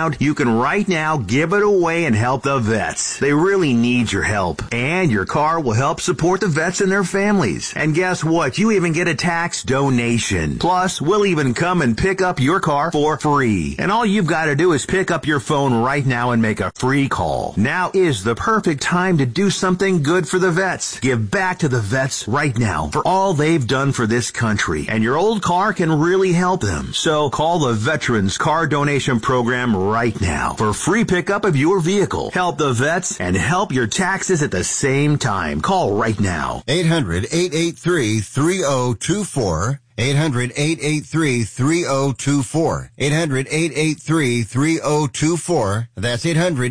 discount, you can right now give it away and help the vets. They really need your help. And your car will help support the vets and their families. And guess what? You even get a tax donation. Plus, we'll even come and pick up your car for free. And all you've got to do is pick up your phone right now and make a free call. Now is the perfect time to do something good for the vets. Give back to the vets right now for all they've done for this country. And your old car can really help them. So call the Veterans Car Donation Program right now for free pickup of your vehicle. Help the vets and help your taxes at the same time. Call right now. 800-883-3024. 800-883-3024. 800-883-3024. That's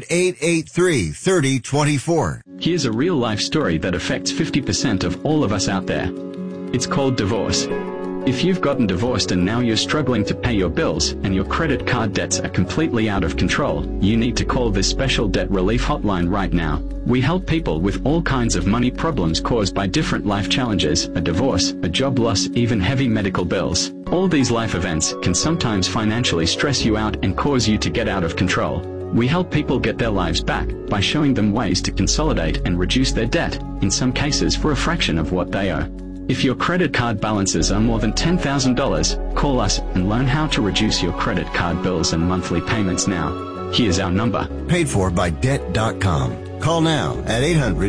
800-883-3024. Here's a real-life story that affects 50% of all of us out there. It's called divorce. If you've gotten divorced and now you're struggling to pay your bills and your credit card debts are completely out of control, you need to call this special debt relief hotline right now. We help people with all kinds of money problems caused by different life challenges, a divorce, a job loss, even heavy medical bills. All these life events can sometimes financially stress you out and cause you to get out of control. We help people get their lives back by showing them ways to consolidate and reduce their debt, in some cases for a fraction of what they owe. If your credit card balances are more than $10,000, call us and learn how to reduce your credit card bills and monthly payments now. Here's our number. Paid for by Debt.com. Call now at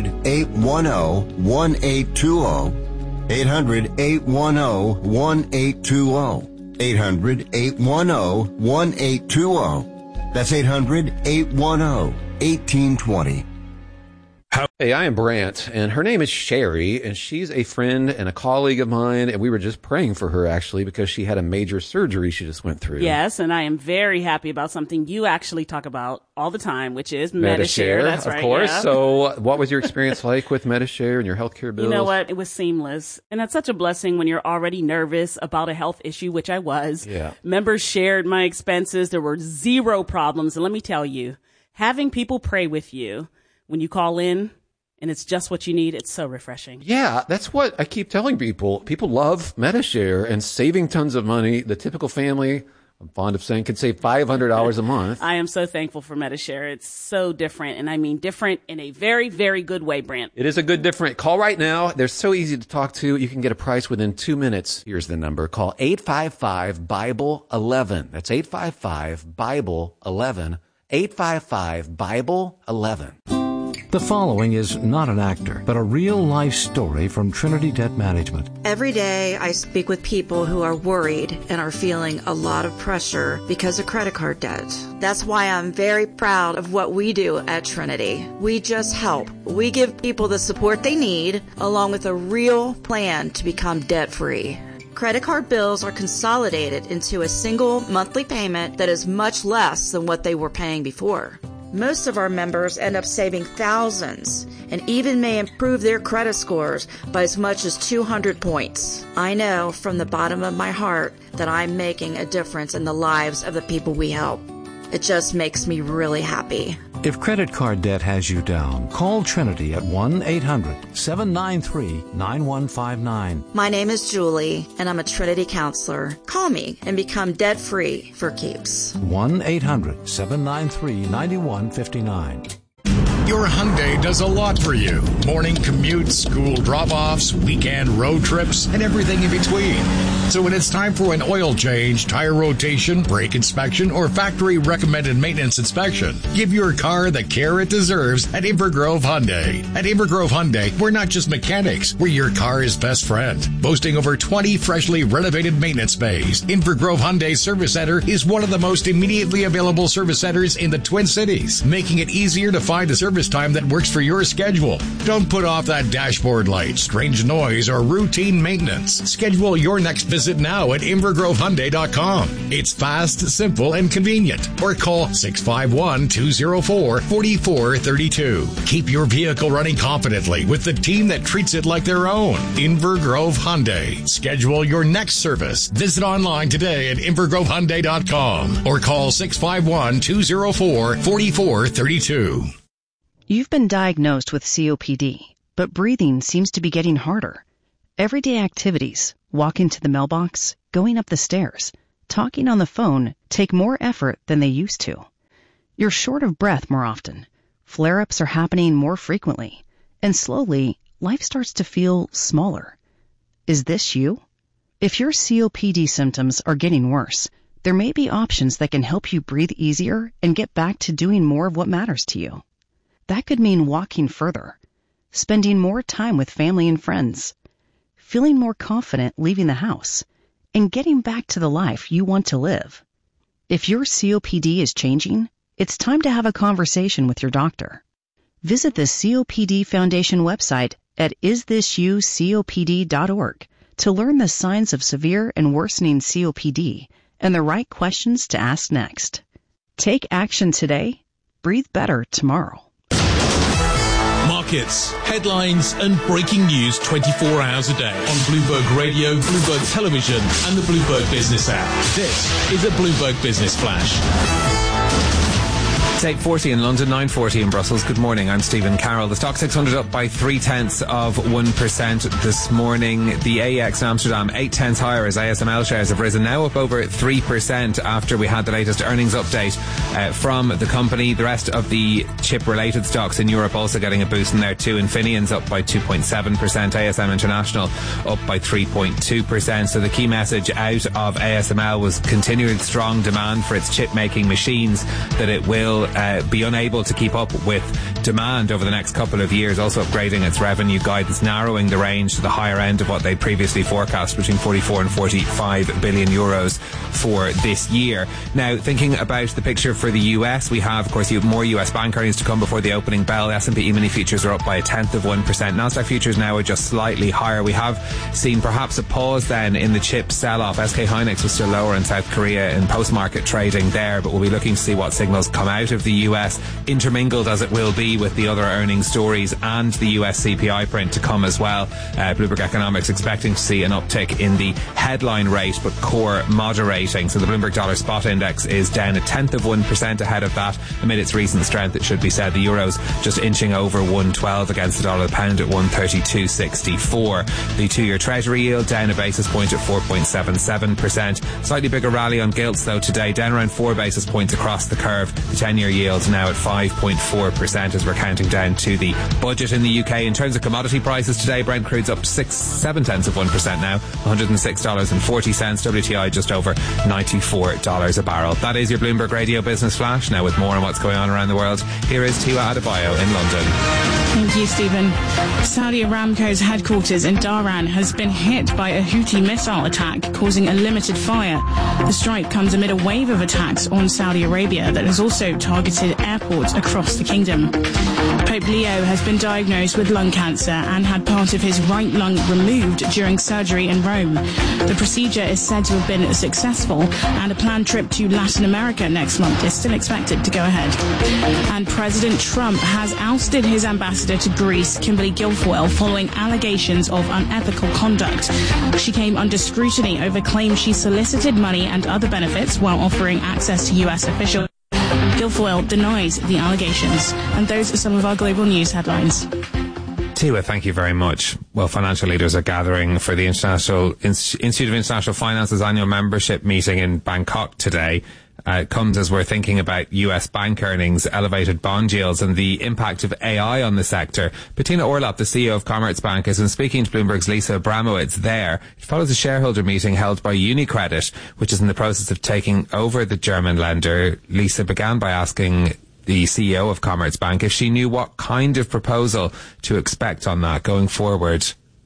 800-810-1820. 800-810-1820. 800-810-1820. That's 800-810-1820. Hey, I am Brant, and her name is Sherry, and she's a friend and a colleague of mine, and we were just praying for her, actually, because she had a major surgery she just went through. Yes, and I am very happy about something you actually talk about all the time, which is Medi-Share. That's right, of course. Yeah. So what was your experience like with Medi-Share and your healthcare bills? You know what? It was seamless. And that's such a blessing when you're already nervous about a health issue, which I was. Yeah. Members shared my expenses. There were zero problems. And let me tell you, having people pray with you when you call in, and it's just what you need, it's so refreshing. Yeah, that's what I keep telling people. People love Medi-Share and saving tons of money. The typical family, I'm fond of saying, could save $500 a month. I am so thankful for Medi-Share. It's so different, and I mean different in a very, very good way, Brant. It is a good different. Call right now. They're so easy to talk to. You can get a price within 2 minutes. Here's the number. Call 855-BIBLE-11. That's 855-BIBLE-11. 855-BIBLE-11. The following is not an actor, but a real-life story from Trinity Debt Management. Every day I speak with people who are worried and are feeling a lot of pressure because of credit card debt. That's why I'm very proud of what we do at Trinity. We just help. We give people the support they need, along with a real plan to become debt-free. Credit card bills are consolidated into a single monthly payment that is much less than what they were paying before. Most of our members end up saving thousands and even may improve their credit scores by as much as 200 points. I know from the bottom of my heart that I'm making a difference in the lives of the people we help. It just makes me really happy. If credit card debt has you down, call Trinity at 1-800-793-9159. My name is Julie, and I'm a Trinity counselor. Call me and become debt-free for keeps. 1-800-793-9159. Your Hyundai does a lot for you. Morning commutes, school drop-offs, weekend road trips, and everything in between. So when it's time for an oil change, tire rotation, brake inspection, or factory-recommended maintenance inspection, give your car the care it deserves at Invergrove Hyundai. At Invergrove Hyundai, we're not just mechanics, we're your car's best friend. Boasting over 20 freshly renovated maintenance bays, Invergrove Hyundai Service Center is one of the most immediately available service centers in the Twin Cities, making it easier to find a service time that works for your schedule. Don't put off that dashboard light, strange noise, or routine maintenance. Schedule your next visit now at InvergroveHyundai.com. It's fast, simple, and convenient. Or call 651-204-4432. Keep your vehicle running confidently with the team that treats it like their own. Invergrove Hyundai. Schedule your next service. Visit online today at InvergroveHyundai.com or call 651-204-4432. You've been diagnosed with COPD, but breathing seems to be getting harder. Everyday activities, walking to the mailbox, going up the stairs, talking on the phone take more effort than they used to. You're short of breath more often. Flare-ups are happening more frequently. And slowly, life starts to feel smaller. Is this you? If your COPD symptoms are getting worse, there may be options that can help you breathe easier and get back to doing more of what matters to you. That could mean walking further, spending more time with family and friends, feeling more confident leaving the house, and getting back to the life you want to live. If your COPD is changing, it's time to have a conversation with your doctor. Visit the COPD Foundation website at isthisyoucopd.org to learn the signs of severe and worsening COPD and the right questions to ask next. Take action today. Breathe better tomorrow. Markets, headlines and breaking news 24 hours a day on Bloomberg Radio, Bloomberg Television and the Bloomberg Business app. This is a Bloomberg Business Flash. It's 8:40 in London, 9:40 in Brussels. Good morning, I'm Stephen Carroll. The Stock 600 up by 0.3% this morning. The AEX in Amsterdam, 0.8 higher as ASML shares have risen, now up over 3% after we had the latest earnings update from the company. The rest of the chip-related stocks in Europe also getting a boost in there too. Infineon's up by 2.7%, ASM International up by 3.2%. So the key message out of ASML was continued strong demand for its chip-making machines, that it will be unable to keep up with demand over the next couple of years, also upgrading its revenue guidance, narrowing the range to the higher end of what they previously forecast, between 44 and 45 billion euros for this year. Now, thinking about the picture for the US, we have, of course, more US bank earnings to come before the opening bell. S&P E-mini futures are up by 0.1%. Nasdaq futures now are just slightly higher. We have seen perhaps a pause then in the chip sell-off. SK Hynix was still lower in South Korea in post-market trading there, but we'll be looking to see what signals come out of the US, intermingled as it will be with the other earnings stories and the US CPI print to come as well. Bloomberg Economics expecting to see an uptick in the headline rate, but core moderating. So the Bloomberg Dollar Spot Index is down 0.1% ahead of that amid its recent strength, it should be said. The Euro's just inching over 112 against the dollar, the pound at 132.64. The 2-year Treasury yield down a basis point at 4.77%. Slightly bigger rally on gilts though today, down around 4 basis points across the curve. The 10-year yield now at 5.4% as we're counting down to the budget in the UK. In terms of commodity prices today, Brent crude's up 0.7% now, $106.40. WTI just over $94 a barrel. That is your Bloomberg Radio Business Flash. Now with more on what's going on around the world, here is Tiwa Adebayo in London. Thank you, Stephen. Saudi Aramco's headquarters in Dhahran has been hit by a Houthi missile attack, causing a limited fire. The strike comes amid a wave of attacks on Saudi Arabia that has also targeted airports across the kingdom. Pope Leo has been diagnosed with lung cancer and had part of his right lung removed during surgery in Rome. The procedure is said to have been successful, and a planned trip to Latin America next month is still expected to go ahead. And President Trump has ousted his ambassador to Greece, Kimberly Guilfoyle, following allegations of unethical conduct. She came under scrutiny over claims she solicited money and other benefits while offering access to U.S. officials. Guilfoyle denies the allegations. And those are some of our global news headlines. Tiwa, thank you very much. Well, financial leaders are gathering for the Institute of International Finance's annual membership meeting in Bangkok today. It comes as we're thinking about US bank earnings, elevated bond yields and the impact of AI on the sector. Bettina Orlop, the CEO of Commerzbank, has been speaking to Bloomberg's Lisa Abramowitz there. It follows a shareholder meeting held by UniCredit, which is in the process of taking over the German lender. Lisa began by asking the CEO of Commerzbank if she knew what kind of proposal to expect on that going forward.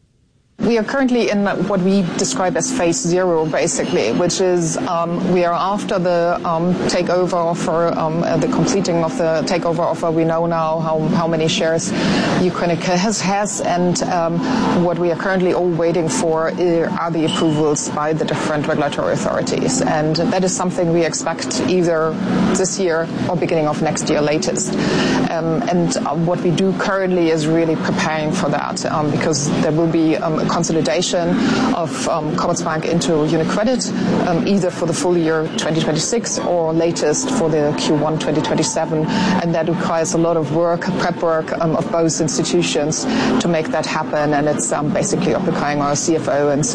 We are currently in what we describe as phase 0, basically, which is we are after the takeover offer, the completing of the takeover offer. We know now how many shares UniCredit has, and what we are currently all waiting for are the approvals by the different regulatory authorities. And that is something we expect either this year or beginning of next year latest. And what we do currently is really preparing for that, because there will be a consolidation of Commerzbank into UniCredit, either for the full year 2026 or latest for the Q1 2027. And that requires a lot of work, prep work of both institutions to make that happen. And it's basically occupying our CFO and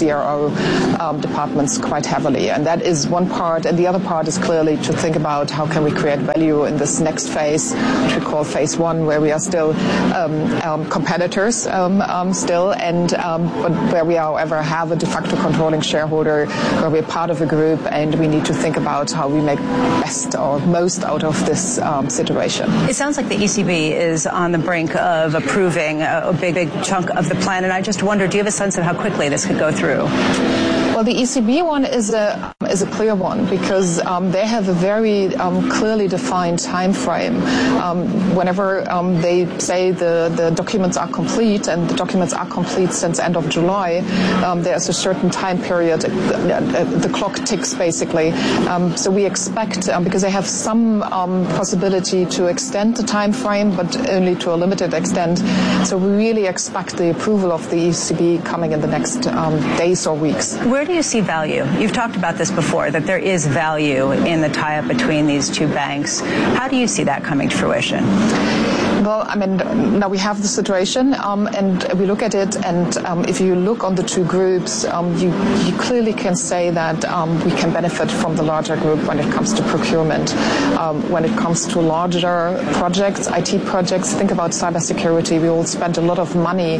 CRO departments quite heavily. And that is one part. And the other part is clearly to think about how can we create value in this next phase, which we call phase one, where we are still competitors still, and but where we, however, have a de facto controlling shareholder, where we're part of a group, and we need to think about how we make best or most out of this situation. It sounds like the ECB is on the brink of approving a big chunk of the plan, and I just wonder, do you have a sense of how quickly this could go through? Well, the ECB one is a clear one because they have a very clearly defined time frame. Whenever they say the documents are complete, and the documents are complete since end of July, there's a certain time period. The clock ticks basically. So we expect, because they have some possibility to extend the time frame, but only to a limited extent. So we really expect the approval of the ECB coming in the next days or weeks. Where do you see value? You've talked about this before, that there is value in the tie-up between these two banks. How do you see that coming to fruition? Well, I mean, now we have the situation, and we look at it, and if you look on the two groups, you clearly can say that we can benefit from the larger group when it comes to procurement. When it comes to larger projects, IT projects, think about cybersecurity. We all spend a lot of money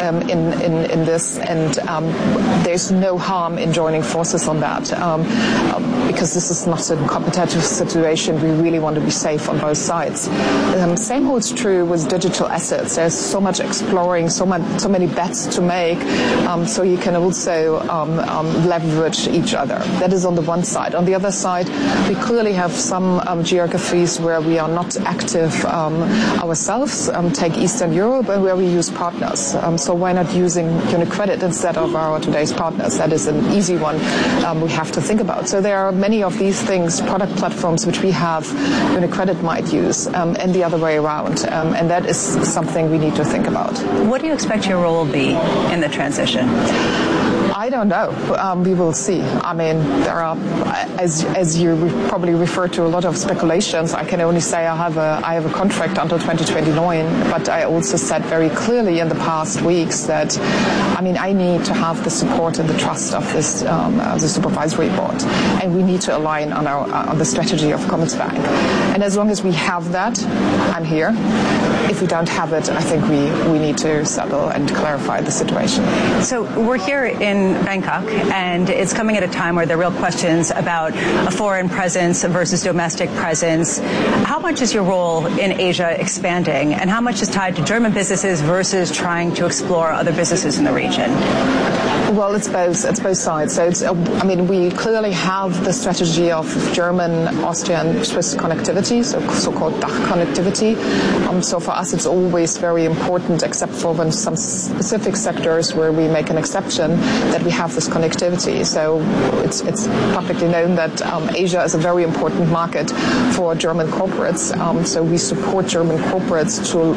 in this, and there's no harm in joining forces on that, because this is not a competitive situation. We really want to be safe on both sides. Same holds true with digital assets. There's so much exploring, so many bets to make, so you can also leverage each other. That is on the one side. On the other side, we clearly have some geographies where we are not active ourselves. Take Eastern Europe, and where we use partners. So why not using UniCredit instead of our today's partners? That is an easy one we have to think about. So there are many of these things, product platforms, which we have, UniCredit might use, and the other way around. And that is something we need to think about. What do you expect your role will be in the transition? I don't know. We will see. I mean, there are, as you probably refer to, a lot of speculations. I can only say I have a contract until 2029, but I also said very clearly in the past weeks that, I mean, I need to have the support and the trust of this the supervisory board, and we need to align on the strategy of Commerzbank. And as long as we have that, I'm here. If we don't have it, I think we need to settle and clarify the situation. So we're here in Bangkok, and it's coming at a time where there are real questions about a foreign presence versus domestic presence. How much is your role in Asia expanding, and how much is tied to German businesses versus trying to explore other businesses in the region? Well, it's both. It's both sides. So I mean, we clearly have the strategy of German, Austrian, Swiss connectivity, so-called DACH connectivity. So for us, it's always very important, except for when some specific sectors where we make an exception, that we have this connectivity. So it's publicly known that Asia is a very important market for German corporates. So we support German corporates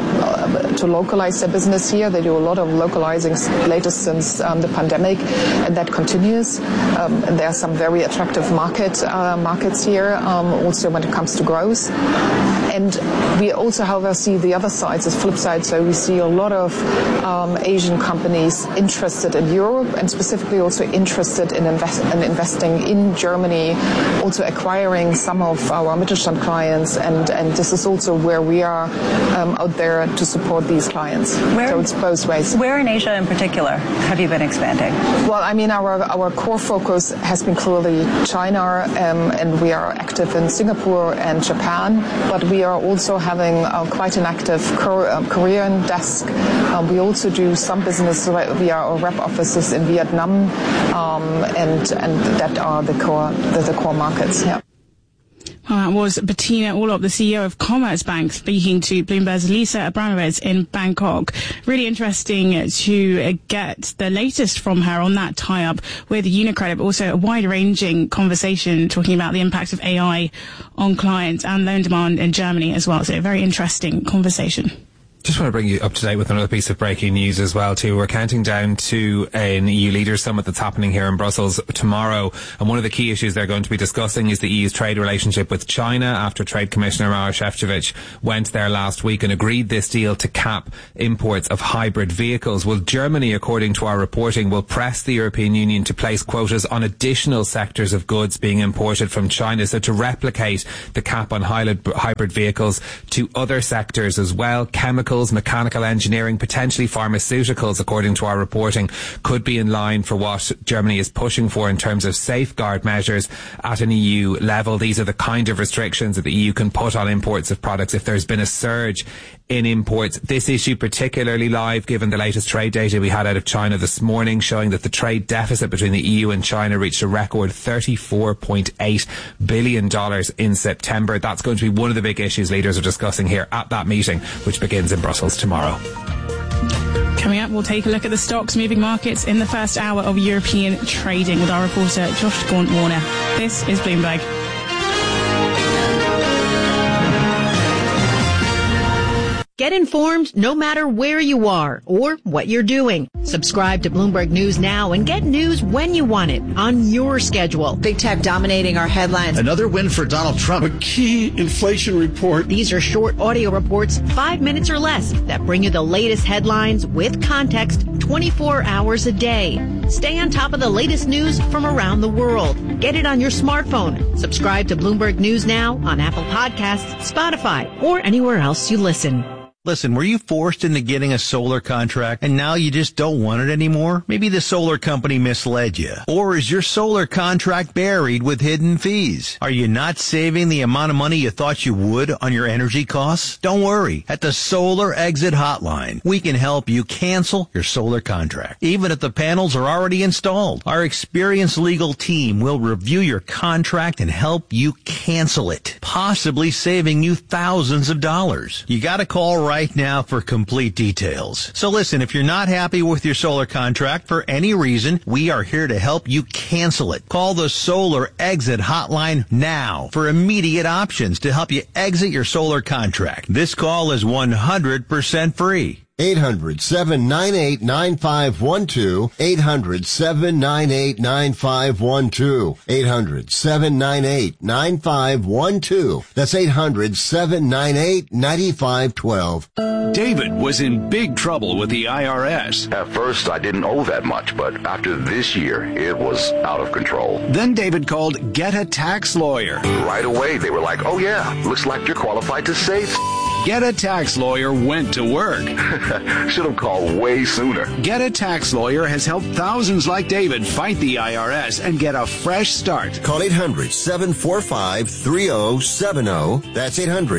to localize their business here. They do a lot of localizing, latest since the pandemic, and that continues. And there are some very attractive markets here, also when it comes to growth. And we also, however, see the other side, the flip side. So we see a lot of Asian companies interested in Europe, and specifically also interested in investing in Germany, also acquiring some of our Mittelstand clients, and this is also where we are out there to support these clients. So it's both ways. Where in Asia in particular have you been expanding? Well, I mean, our core focus has been clearly China, and we are active in Singapore and Japan, but we are also having quite an active Korean desk. We also do some business via our rep offices in Vietnam, and that are the core markets. Yeah. Well, that was Bettina Orlopp, the CEO of Commerzbank, speaking to Bloomberg's Lisa Abramovitz in Bangkok. Really interesting to get the latest from her on that tie-up with UniCredit, but also a wide-ranging conversation talking about the impact of AI on clients and loan demand in Germany as well. So a very interesting conversation. Just want to bring you up to date with another piece of breaking news as well, too. We're counting down to an EU leaders summit that's happening here in Brussels tomorrow. And one of the key issues they're going to be discussing is the EU's trade relationship with China after Trade Commissioner Maroš Šefčovič went there last week and agreed this deal to cap imports of hybrid vehicles. Well, Germany, according to our reporting, will press the European Union to place quotas on additional sectors of goods being imported from China, so to replicate the cap on hybrid vehicles to other sectors as well. Chemicals, mechanical engineering, potentially pharmaceuticals, according to our reporting, could be in line for what Germany is pushing for in terms of safeguard measures at an EU level. These are the kind of restrictions that the EU can put on imports of products if there's been a surge in imports. This issue particularly live given the latest trade data we had out of China this morning, showing that the trade deficit between the EU and China reached a record $34.8 billion in September. That's going to be one of the big issues leaders are discussing here at that meeting, which begins in Brussels tomorrow. Coming up, we'll take a look at the stocks moving markets in the first hour of European trading with our reporter Josh Gaunt-Warner. This is Bloomberg. Get informed no matter where you are or what you're doing. Subscribe to Bloomberg News now and get news when you want it on your schedule. Big tech dominating our headlines. Another win for Donald Trump. A key inflation report. These are short audio reports, 5 minutes or less, that bring you the latest headlines with context 24 hours a day. Stay on top of the latest news from around the world. Get it on your smartphone. Subscribe to Bloomberg News now on Apple Podcasts, Spotify, or anywhere else you listen. Listen, were you forced into getting a solar contract and now you just don't want it anymore? Maybe the solar company misled you. Or is your solar contract buried with hidden fees? Are you not saving the amount of money you thought you would on your energy costs? Don't worry. At the Solar Exit Hotline, we can help you cancel your solar contract, even if the panels are already installed. Our experienced legal team will review your contract and help you cancel it, possibly saving you thousands of dollars. You gotta call right now for complete details. So listen, if you're not happy with your solar contract for any reason, we are here to help you cancel it. Call the Solar Exit Hotline now for immediate options to help you exit your solar contract. This call is 100% free. 800-798-9512. 800-798-9512. 800-798-9512. That's 800-798-9512. David was in big trouble with the IRS. At first, I didn't owe that much, but after this year, it was out of control. Then David called Get a Tax Lawyer. Right away, they were like, oh yeah, looks like you're qualified to save. Get a Tax Lawyer went to work. Should have called way sooner. Get a Tax Lawyer has helped thousands like David fight the IRS and get a fresh start. Call 800-745-3070. That's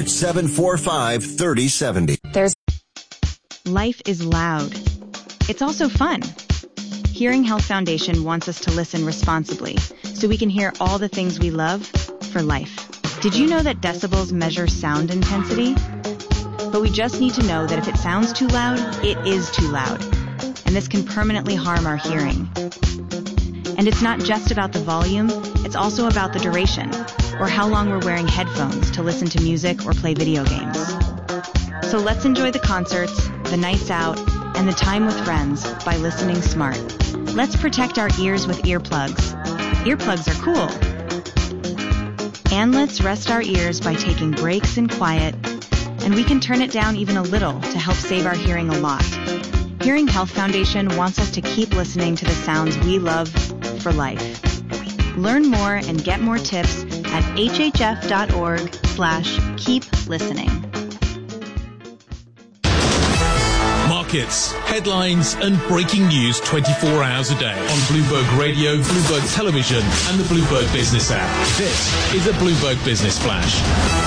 800-745-3070. Life is loud. It's also fun. Hearing Health Foundation wants us to listen responsibly so we can hear all the things we love for life. Did you know that decibels measure sound intensity? But we just need to know that if it sounds too loud, it is too loud. And this can permanently harm our hearing. And it's not just about the volume, it's also about the duration, or how long we're wearing headphones to listen to music or play video games. So let's enjoy the concerts, the nights out, and the time with friends by listening smart. Let's protect our ears with earplugs. Earplugs are cool. And let's rest our ears by taking breaks in quiet, and we can turn it down even a little to help save our hearing a lot. Hearing Health Foundation wants us to keep listening to the sounds we love for life. Learn more and get more tips at hhf.org/keep listening. Markets, headlines and breaking news 24 hours a day on Bloomberg Radio, Bloomberg Television and the Bloomberg Business app. This is a Bloomberg Business Flash.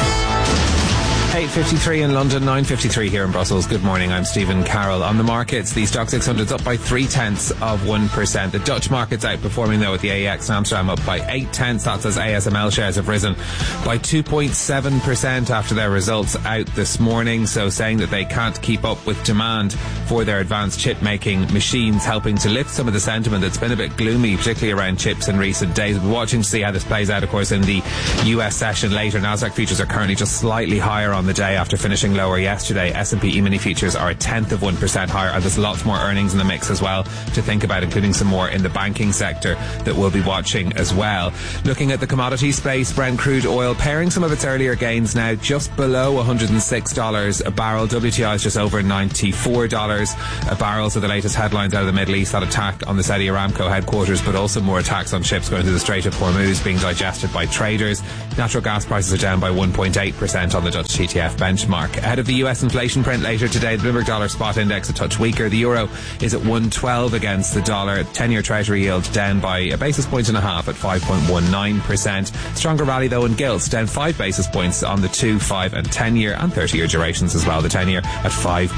8:53 in London, 9:53 here in Brussels. Good morning, I'm Stephen Carroll. On the markets, the Stock 600's up by 0.3%. The Dutch market's outperforming though, with the AEX Amsterdam up by 0.8. That's as ASML shares have risen by 2.7% after their results out this morning. So saying that they can't keep up with demand for their advanced chip making machines, helping to lift some of the sentiment that's been a bit gloomy, particularly around chips in recent days. We're watching to see how this plays out, of course, in the US session later. Nasdaq futures are currently just slightly higher on the day after finishing lower yesterday. S&P E-mini futures are 0.1% higher, and there's lots more earnings in the mix as well to think about, including some more in the banking sector that we'll be watching as well. Looking at the commodity space, Brent crude oil pairing some of its earlier gains now just below $106 a barrel. WTI is just over $94 a barrel. So the latest headlines out of the Middle East, that attack on the Saudi Aramco headquarters, but also more attacks on ships going through the Strait of Hormuz being digested by traders. Natural gas prices are down by 1.8% on the Dutch TTF benchmark. Ahead of the US inflation print later today, the Bloomberg dollar spot index a touch weaker. The euro is at 112 against the dollar. 10-year treasury yield down by a basis point and a half at 5.19%. Stronger rally though in gilts, down 5 basis points on the 2, 5 and 10-year and 30-year durations as well. The 10-year at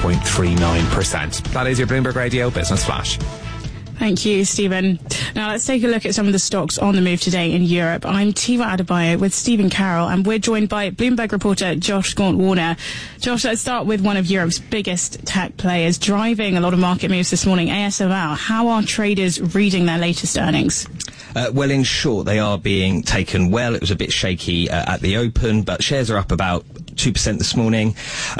5.39%. That is your Bloomberg Radio Business Flash. Thank you, Stephen. Now let's take a look at some of the stocks on the move today in Europe. I'm Tiva Adebayo with Stephen Carroll, and we're joined by Bloomberg reporter Josh Gaunt-Warner. Josh, let's start with one of Europe's biggest tech players driving a lot of market moves this morning, ASML. How are traders reading their latest earnings? Well, in short, they are being taken well. It was a bit shaky at the open, but shares are up about 2% this morning.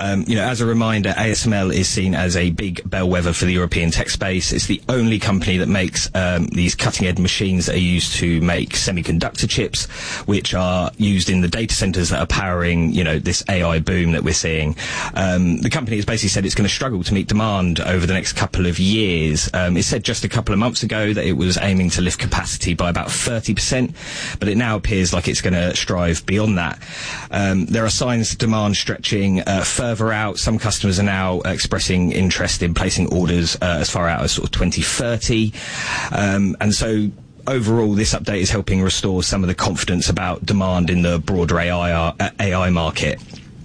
As a reminder, ASML is seen as a big bellwether for the European tech space. It's the only company that makes these cutting-edge machines that are used to make semiconductor chips, which are used in the data centers that are powering, this AI boom that we're seeing. The company has basically said it's going to struggle to meet demand over the next couple of years. It said just a couple of months ago that it was aiming to lift capacity by about 30%, but it now appears like it's going to strive beyond that. There are signs of demand stretching further out. Some customers are now expressing interest in placing orders as far out as sort of 2030. And so overall, this update is helping restore some of the confidence about demand in the broader AI market.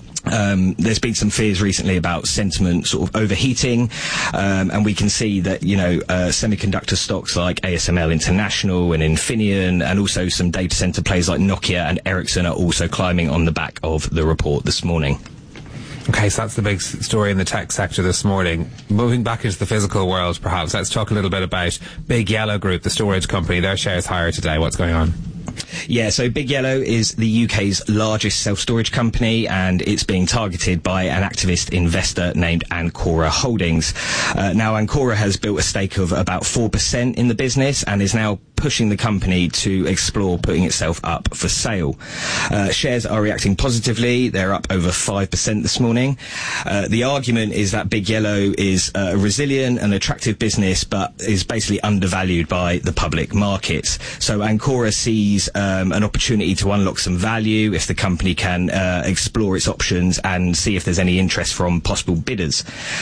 There's been some fears recently about sentiment sort of overheating, and we can see that, semiconductor stocks like ASML International and Infineon, and also some data center players like Nokia and Ericsson are also climbing on the back of the report this morning. Okay, so that's the big story in the tech sector this morning. Moving back into the physical world, perhaps, let's talk a little bit about Big Yellow Group, the storage company. Their shares higher today. What's going on? Yeah, so Big Yellow is the UK's largest self-storage company, and it's being targeted by an activist investor named Ancora Holdings. Now, Ancora has built a stake of about 4% in the business and is now pushing the company to explore putting itself up for sale. Shares are reacting positively. They're up over 5% this morning. The argument is that Big Yellow is a resilient and attractive business, but is basically undervalued by the public markets. So Ancora sees an opportunity to unlock some value if the company can explore its options and see if there's any interest from possible bidders.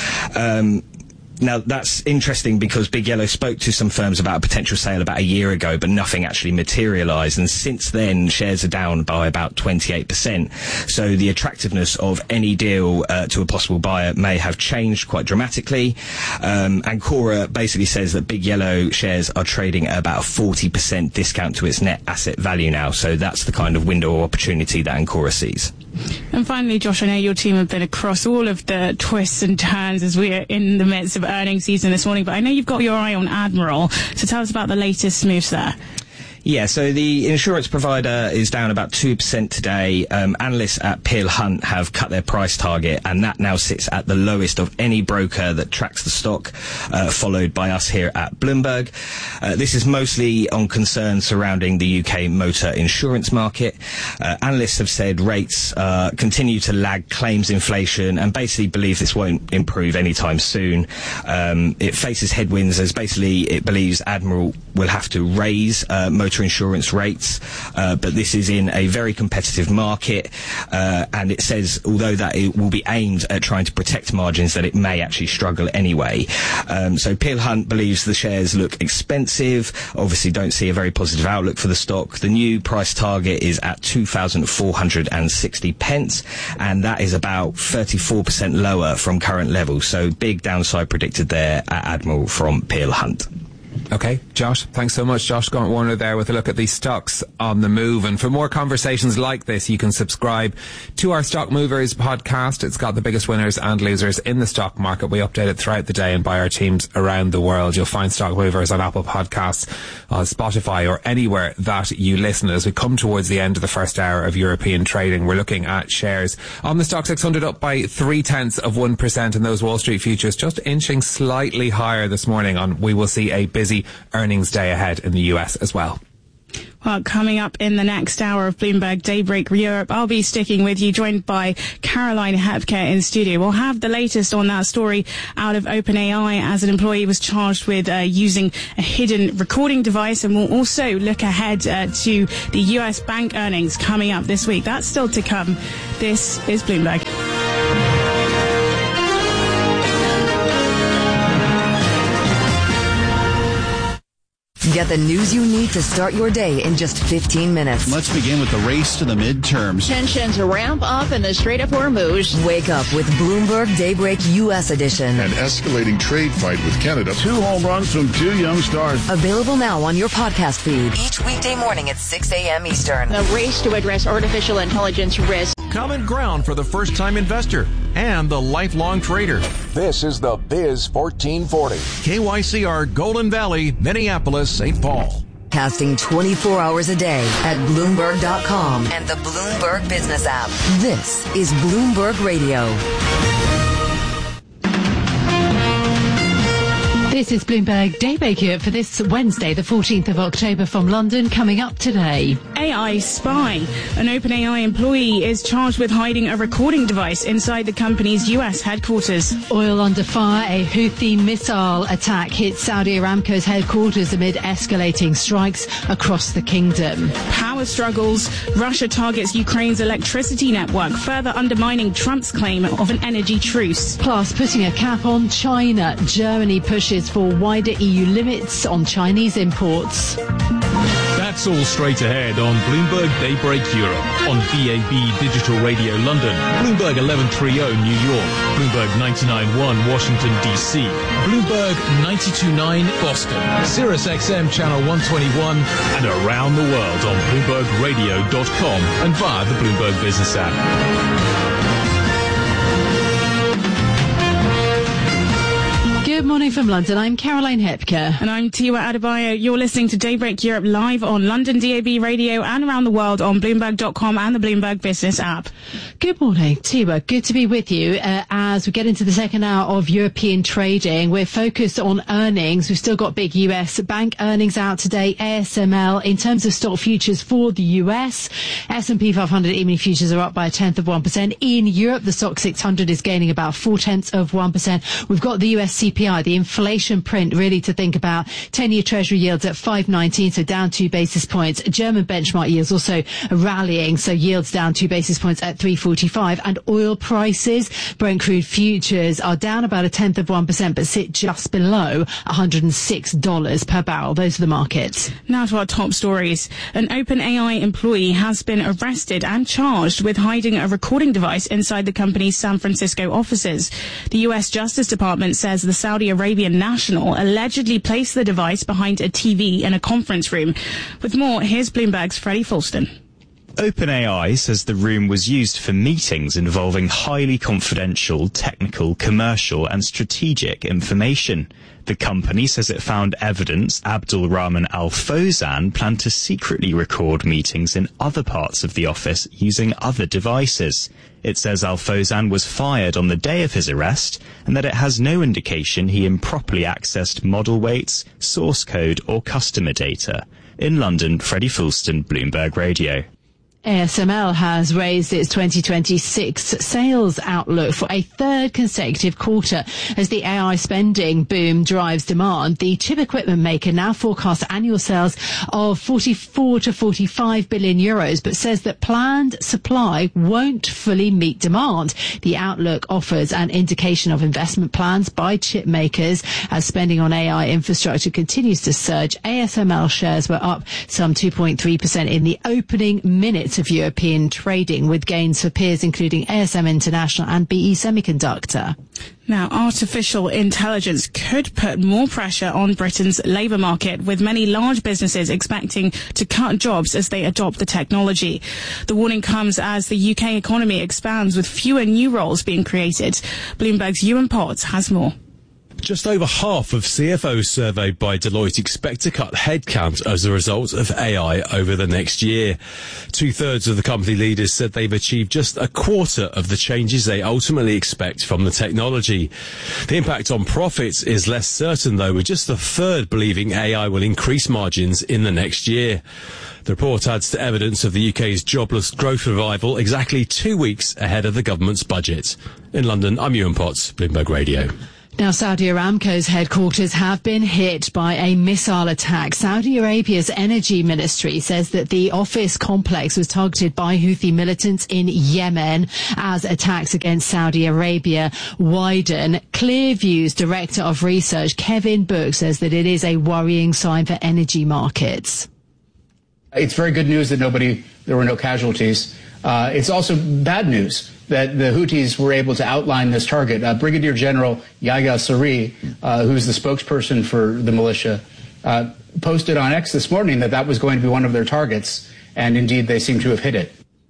Now, that's interesting because Big Yellow spoke to some firms about a potential sale about a year ago, but nothing actually materialised. And since then, shares are down by about 28%. So the attractiveness of any deal to a possible buyer may have changed quite dramatically. Ancora basically says that Big Yellow shares are trading at about a 40% discount to its net asset value now. So that's the kind of window of opportunity that Ancora sees. And finally, Josh, I know your team have been across all of the twists and turns as we are in the midst of earnings season this morning, but I know you've got your eye on Admiral, so tell us about the latest moves there. Yeah, so the insurance provider is down about 2% today. Analysts at Peel Hunt have cut their price target, and that now sits at the lowest of any broker that tracks the stock, followed by us here at Bloomberg. This is mostly on concerns surrounding the UK motor insurance market. Analysts have said rates continue to lag claims inflation and basically believe this won't improve anytime soon. It faces headwinds as basically it believes Admiral will have to raise motor insurance rates, but this is in a very competitive market, and it says although that it will be aimed at trying to protect margins, that it may actually struggle anyway. So Peel Hunt believes the shares look expensive, obviously don't see a very positive outlook for the stock. The new price target is at 2,460 pence, and that is about 34% lower from current levels, so big downside predicted there at Admiral from Peel Hunt. Okay, Josh, thanks so much. Josh Gaunt Warner there with a look at the stocks on the move. And for more conversations like this, you can subscribe to our Stock Movers podcast. It's got the biggest winners and losers in the stock market. We update it throughout the day and by our teams around the world. You'll find Stock Movers on Apple Podcasts, on Spotify, or anywhere that you listen. As we come towards the end of the first hour of European trading, we're looking at shares on the Stock 600 up by 0.3%, and those Wall Street futures just inching slightly higher this morning. On we will see a busy earnings day ahead in the US as well. Well, coming up in the next hour of Bloomberg Daybreak Europe, I'll be sticking with you, joined by Caroline Hepker in studio. We'll have the latest on that story out of OpenAI, as an employee was charged with using a hidden recording device. And we'll also look ahead to the US bank earnings coming up this week. That's still to come. This is Bloomberg. Get the news you need to start your day in just 15 minutes. Let's begin with the race to the midterms. Tensions ramp up in the Strait of Hormuz. Wake up with Bloomberg Daybreak U.S. edition. An escalating trade fight with Canada. 2 home runs from 2 young stars. Available now on your podcast feed. Each weekday morning at 6 a.m. Eastern. The race to address artificial intelligence risk. Common ground for the first-time investor and the lifelong trader. This is the Biz 1440. KYCR, Golden Valley, Minneapolis, St. Paul. Casting 24 hours a day at Bloomberg.com and the Bloomberg Business app. This is Bloomberg Radio. This is Bloomberg Daybreak Europe for this Wednesday, the 14th of October from London. Coming up today. AI spy. An OpenAI employee is charged with hiding a recording device inside the company's US headquarters. Oil under fire. A Houthi missile attack hit Saudi Aramco's headquarters amid escalating strikes across the kingdom. Power struggles. Russia targets Ukraine's electricity network, further undermining Trump's claim of an energy truce. Plus, putting a cap on China. Germany pushes for wider EU limits on Chinese imports. That's all straight ahead on Bloomberg Daybreak Europe, on DAB Digital Radio London, Bloomberg 1130 New York, Bloomberg 99.1 Washington DC, Bloomberg 92.9 Boston, Sirius XM Channel 121, and around the world on BloombergRadio.com and via the Bloomberg Business app. Good morning from London. I'm Caroline Hepker. And I'm Tiwa Adebayo. You're listening to Daybreak Europe live on London DAB Radio and around the world on Bloomberg.com and the Bloomberg Business app. Good morning, Tiwa. Good to be with you as we get into the second hour of European trading. We're focused on earnings. We've still got big US bank earnings out today. ASML, in terms of stock futures for the US, S&P 500 E-mini futures are up by 0.1%. In Europe, the stock 600 is gaining about 0.4%. We've got the US CPI, the inflation print really to think about. 10-year Treasury yields at 5.19, so down 2 basis points. German benchmark yields also rallying, so yields down 2 basis points at 3.45. And oil prices, Brent crude futures are down about 0.1%, but sit just below $106 per barrel. Those are the markets. Now to our top stories. An OpenAI employee has been arrested and charged with hiding a recording device inside the company's San Francisco offices. The U.S. Justice Department says the Saudi Arabian national allegedly placed the device behind a TV in a conference room. With more, here's Bloomberg's Freddie Fulston. OpenAI says the room was used for meetings involving highly confidential, technical, commercial and strategic information. The company says it found evidence Abdul Rahman Al Fawzan planned to secretly record meetings in other parts of the office using other devices. It says Al Fawzan was fired on the day of his arrest and that it has no indication he improperly accessed model weights, source code or customer data. In London, Freddie Fulston, Bloomberg Radio. ASML has raised its 2026 sales outlook for a third consecutive quarter as the AI spending boom drives demand. The chip equipment maker now forecasts annual sales of 44 to 45 billion euros, but says that planned supply won't fully meet demand. The outlook offers an indication of investment plans by chip makers as spending on AI infrastructure continues to surge. ASML shares were up some 2.3% in the opening minutes 1% of European trading, with gains for peers including ASM International and BE Semiconductor. Now, artificial intelligence could put more pressure on Britain's labour market, with many large businesses expecting to cut jobs as they adopt the technology. The warning comes as the UK economy expands, with fewer new roles being created. Bloomberg's Ewan Potts has more. Just over half of CFOs surveyed by Deloitte expect to cut headcount as a result of AI over the next year. 2/3 of the company leaders said they've achieved just a quarter of the changes they ultimately expect from the technology. The impact on profits is less certain, though, with just a third believing AI will increase margins in the next year. The report adds to evidence of the UK's jobless growth revival exactly 2 weeks ahead of the government's budget. In London, I'm Ewan Potts, Bloomberg Radio. Now, Saudi Aramco's headquarters have been hit by a missile attack. Saudi Arabia's energy ministry says that the office complex was targeted by Houthi militants in Yemen as attacks against Saudi Arabia widen. Clearview's director of research, Kevin Book, says that it is a worrying sign for energy markets. It's very good news that there were no casualties. It's also bad news that the Houthis were able to outline this target. Brigadier General Yahya Saree, who's the spokesperson for the militia, posted on X this morning that was going to be one of their targets, and indeed they seem to have hit it.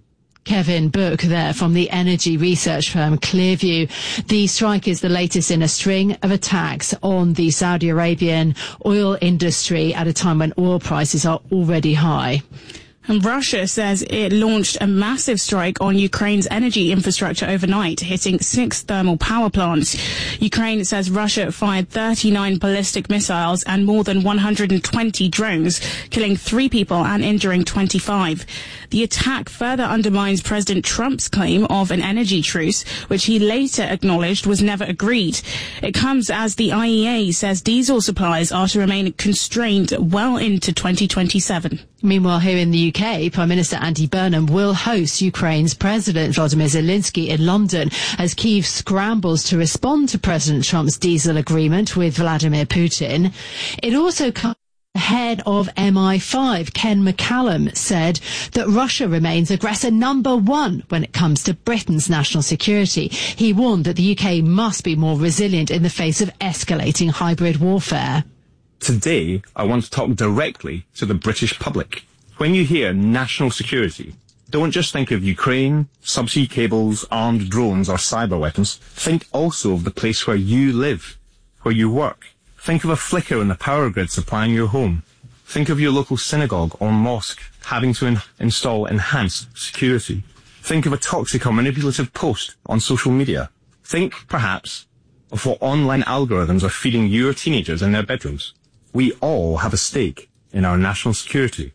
Kevin Book there from the energy research firm Clearview. The strike is the latest in a string of attacks on the Saudi Arabian oil industry at a time when oil prices are already high. And Russia says it launched a massive strike on Ukraine's energy infrastructure overnight, hitting 6 thermal power plants. Ukraine says Russia fired 39 ballistic missiles and more than 120 drones, killing 3 people and injuring 25. The attack further undermines President Trump's claim of an energy truce, which he later acknowledged was never agreed. It comes as the IEA says diesel supplies are to remain constrained well into 2027. Meanwhile, here in the UK, Prime Minister Andy Burnham will host Ukraine's President Volodymyr Zelensky in London as Kyiv scrambles to respond to President Trump's diesel agreement with Vladimir Putin. It also comes head of MI5, Ken McCallum, said that Russia remains aggressor number 1 when it comes to Britain's national security. He warned that the UK must be more resilient in the face of escalating hybrid warfare. Today, I want to talk directly to the British public. When you hear national security, don't just think of Ukraine, subsea cables, armed drones or cyber weapons. Think also of the place where you live, where you work. Think of a flicker in the power grid supplying your home. Think of your local synagogue or mosque having to install enhanced security. Think of a toxic or manipulative post on social media. Think, perhaps, of what online algorithms are feeding your teenagers in their bedrooms. We all have a stake in our national security.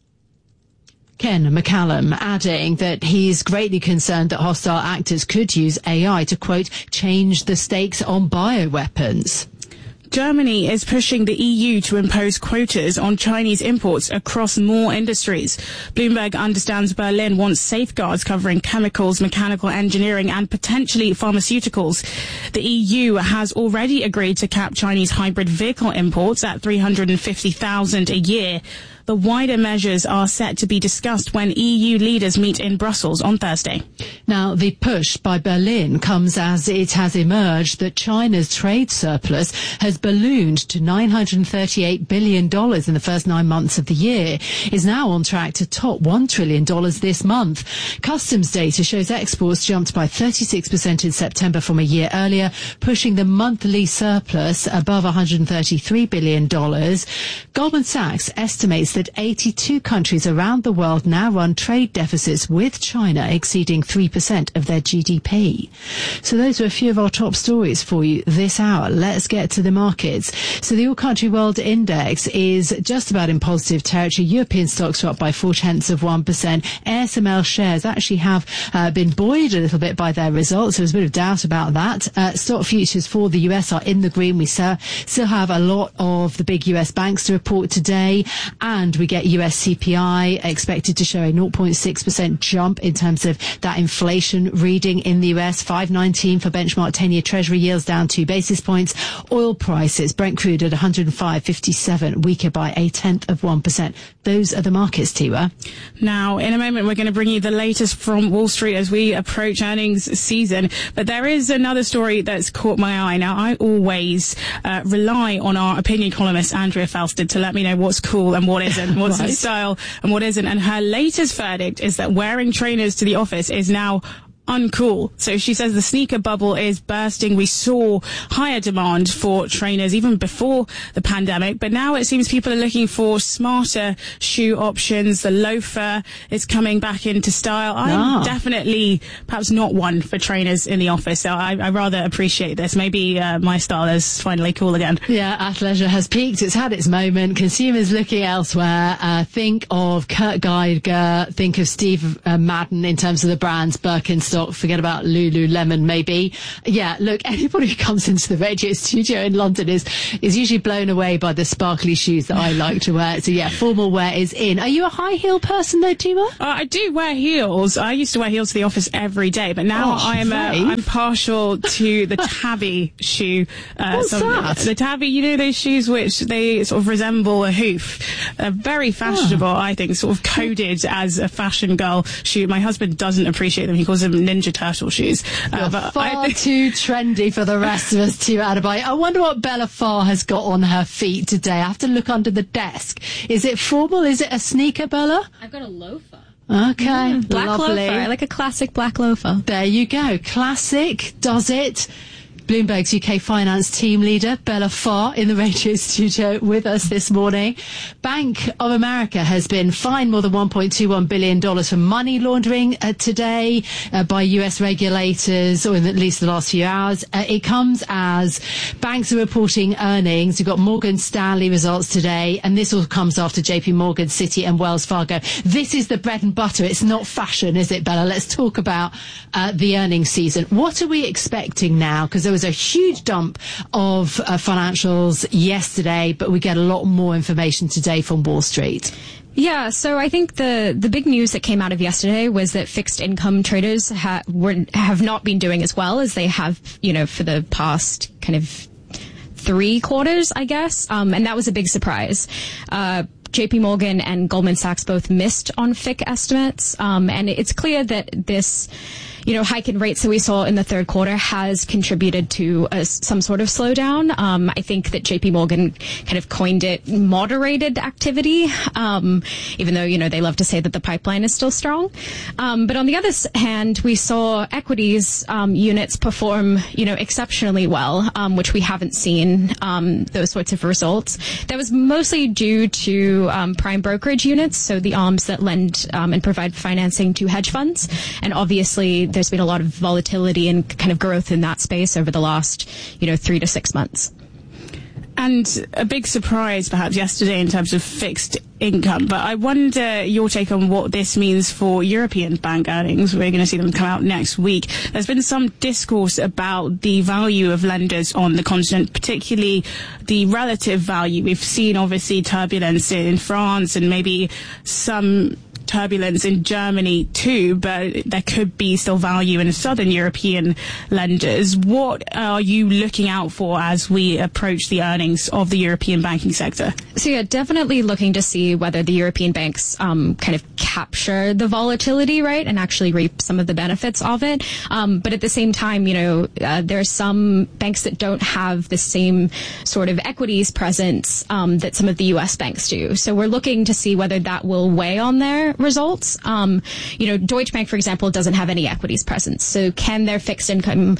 Ken McCallum adding that he's greatly concerned that hostile actors could use AI to, quote, change the stakes on bioweapons. Germany is pushing the EU to impose quotas on Chinese imports across more industries. Bloomberg understands Berlin wants safeguards covering chemicals, mechanical engineering and potentially pharmaceuticals. The EU has already agreed to cap Chinese hybrid vehicle imports at 350,000 a year. The wider measures are set to be discussed when EU leaders meet in Brussels on Thursday. Now, the push by Berlin comes as it has emerged that China's trade surplus has ballooned to $938 billion in the first 9 months of the year, is now on track to top $1 trillion this month. Customs data shows exports jumped by 36% in September from a year earlier, pushing the monthly surplus above $133 billion. Goldman Sachs estimates that 82 countries around the world now run trade deficits with China exceeding 3% of their GDP. So those are a few of our top stories for you this hour. Let's get to the markets. So the All Country World Index is just about in positive territory. European stocks are up by 0.4%. ASML shares actually have been buoyed a little bit by their results. There's a bit of doubt about that. Stock futures for the US are in the green. We still have a lot of the big US banks to report today, and And we get US CPI expected to show a 0.6% jump in terms of that inflation reading in the US. 5.19 for benchmark 10-year Treasury yields, down 2 basis points. Oil prices, Brent crude at 105.57, weaker by 0.1%. Those are the markets, Tiwa. Now, in a moment, we're going to bring you the latest from Wall Street as we approach earnings season. But there is another story that's caught my eye. Now, I always rely on our opinion columnist, Andrea Felsted, to let me know what's cool and what isn't, what's in style and what isn't. And her latest verdict is that wearing trainers to the office is now uncool. So she says the sneaker bubble is bursting. We saw higher demand for trainers even before the pandemic, but now it seems people are looking for smarter shoe options. The loafer is coming back into style. I'm definitely perhaps not one for trainers in the office, so I rather appreciate this. Maybe my style is finally cool again. Yeah, athleisure has peaked. It's had its moment. Consumers looking elsewhere. Think of Kurt Geiger. Think of Steve Madden in terms of the brands. Birkenstock. Forget about Lululemon, maybe. Yeah, look, anybody who comes into the radio studio in London is usually blown away by the sparkly shoes that I like to wear. So yeah, formal wear is in. Are you a high heel person though, Tima? I do wear heels. I used to wear heels to the office every day, but now I'm partial to the tabby shoe. What's that? The tabby, you know, those shoes which they sort of resemble a hoof. Very fashionable, I think, sort of coded as a fashion girl shoe. My husband doesn't appreciate them. He calls them Ninja Turtle shoes. But far too trendy for the rest of us to Adebayo. I wonder what Bella Farr has got on her feet today. I have to look under the desk. Is it formal? Is it a sneaker, Bella? I've got a loafer. Okay, black lovely. loafer. I like a classic black loafer. There you go. Classic. Does it? Bloomberg's UK finance team leader, Bella Farr, in the radio studio with us this morning. Bank of America has been fined more than $1.21 billion for money laundering today by US regulators, or in at least the last few hours. It comes as banks are reporting earnings. You've got Morgan Stanley results today, and this all comes after JP Morgan, Citi and Wells Fargo. This is the bread and butter. It's not fashion, is it, Bella? Let's talk about the earnings season. What are we expecting now? Because there was a huge dump of financials yesterday, but we get a lot more information today from Wall Street. Yeah, so I think the big news that came out of yesterday was that fixed income traders have not been doing as well as they have, for the past kind of 3 quarters, I guess. And that was a big surprise. JP Morgan and Goldman Sachs both missed on FIC estimates. And it's clear that this hike in rates that we saw in the third quarter has contributed to some sort of slowdown. I think that JP Morgan kind of coined it moderated activity, even though, they love to say that the pipeline is still strong. But on the other hand, we saw equities units perform, exceptionally well, which we haven't seen those sorts of results. That was mostly due to prime brokerage units, so the arms that lend and provide financing to hedge funds. And obviously, there's been a lot of volatility and kind of growth in that space over the last, 3 to 6 months. And a big surprise perhaps yesterday in terms of fixed income. But I wonder your take on what this means for European bank earnings. We're going to see them come out next week. There's been some discourse about the value of lenders on the continent, particularly the relative value. We've seen obviously turbulence in France and maybe some turbulence in Germany too, but there could be still value in southern European lenders. What are you looking out for as we approach the earnings of the European banking sector? So yeah, definitely looking to see whether the European banks kind of capture the volatility, right, and actually reap some of the benefits of it. But at the same time, there are some banks that don't have the same sort of equities presence that some of the U.S. banks do. So we're looking to see whether that will weigh on their results. Deutsche Bank, for example, doesn't have any equities presence. So can their fixed income,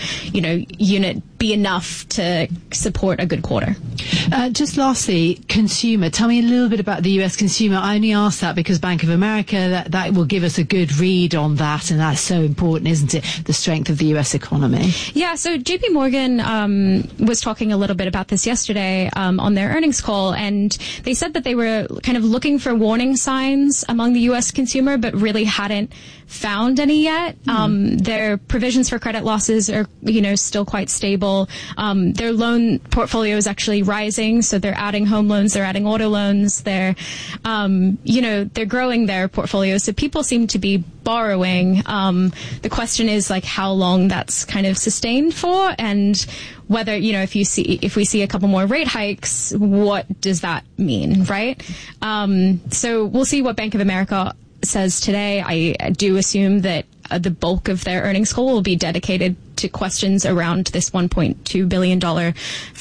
unit be enough to support a good quarter? Just lastly, consumer. Tell me a little bit about the U.S. consumer. I only ask that because Bank of America, that will give us a good read on that, and that's so important, isn't it? The strength of the U.S. economy. Yeah, so JP Morgan was talking a little bit about this yesterday on their earnings call, and they said that they were kind of looking for warning signs among the U.S. stressed consumer, but really hadn't found any yet. Their provisions for credit losses are, still quite stable. Their loan portfolio is actually rising, so they're adding home loans, they're adding auto loans, they're growing their portfolio. So people seem to be borrowing. The question is how long that's kind of sustained for, and whether, if we see a couple more rate hikes, what does that mean, right? So we'll see what Bank of America says today. I do assume that the bulk of their earnings call will be dedicated to questions around this $1.2 billion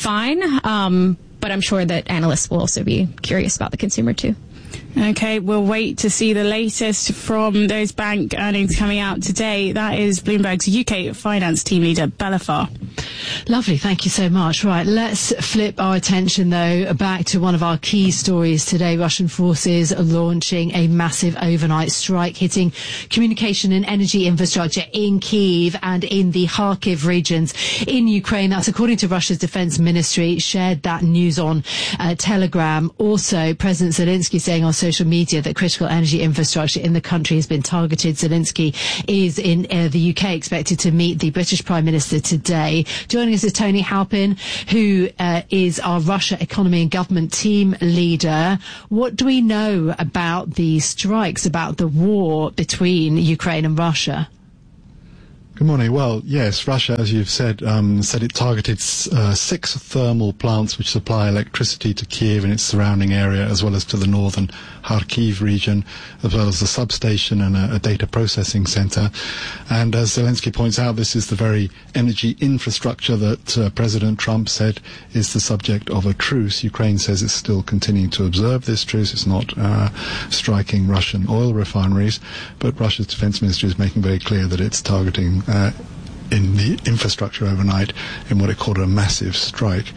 fine. But I'm sure that analysts will also be curious about the consumer too. Okay, we'll wait to see the latest from those bank earnings coming out today. That is Bloomberg's UK finance team leader, Bella Farr. Lovely, thank you so much. Right, let's flip our attention, though, back to one of our key stories today. Russian forces are launching a massive overnight strike, hitting communication and energy infrastructure in Kyiv and in the Kharkiv regions in Ukraine. That's according to Russia's defense ministry, shared that news on Telegram. Also, President Zelensky saying on social media that critical energy infrastructure in the country has been targeted. Zelensky is in the UK, expected to meet the British Prime Minister today. Joining us is Tony Halpin, who is our Russia economy and government team leader. What do we know about the strikes, about the war between Ukraine and Russia? Good morning. Well, yes, Russia, as you've said it targeted 6 thermal plants which supply electricity to Kyiv and its surrounding area, as well as to the northern Kharkiv region, as well as a substation and a data processing center. And as Zelensky points out, this is the very energy infrastructure that President Trump said is the subject of a truce. Ukraine says it's still continuing to observe this truce. It's not striking Russian oil refineries, but Russia's defense ministry is making very clear that it's targeting in the infrastructure overnight in what it called a massive strike.